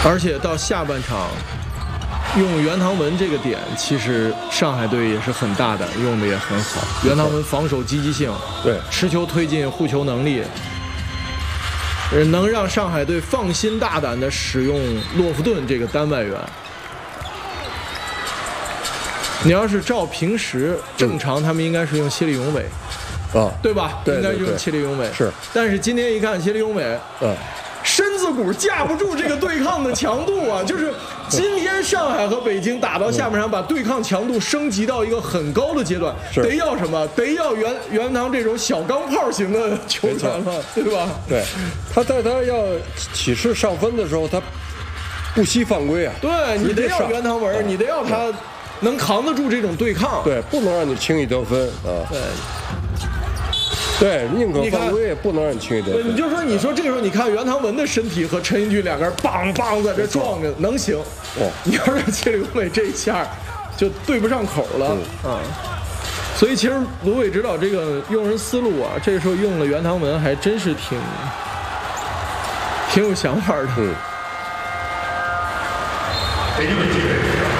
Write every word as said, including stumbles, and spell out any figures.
而且到下半场用袁唐文这个点，其实上海队也是很大胆，用的也很好。袁唐文防守积极性， 对， 持球推进、护球能力，能让上海队放心大胆地使用洛夫顿这个单外援。你要是照平时正常，他们应该是用谢立永伟， 啊， 对吧？ 对对对， 应该是用谢立永伟。 是， 但是今天一看谢立永伟， 嗯。 身子骨架不住这个对抗的强度啊！就是今天上海和北京打到下半场，把对抗强度升级到一个很高的阶段，得要什么？得要袁袁唐这种小钢炮型的球员了，对吧？ 对，他在他要起势上分的时候，他不惜犯规啊！ 对你得要袁唐文，你得要他能扛得住这种对抗， 对，不能让你轻易得分啊！ 对。 对，宁可犯规也不能让你轻易得分。 你就说，你说这个时候，你看袁唐文的身体和陈英俊两个人梆梆在这撞着，能行？ 哦， 你要是谢立永伟这一下，就对不上口了啊。所以其实卢伟指导这个用人思路啊，这时候用了袁唐文还真是挺挺有想法的。 嗯。